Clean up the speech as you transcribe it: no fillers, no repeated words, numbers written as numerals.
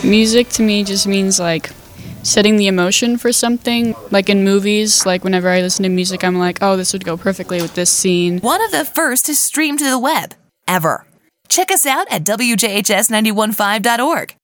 Music to me just means like setting the emotion for something. Like in movies, like whenever I listen to music, I'm like, oh, this would go perfectly with this scene. One of the first to stream to the web, ever. Check us out at WJHS915.org.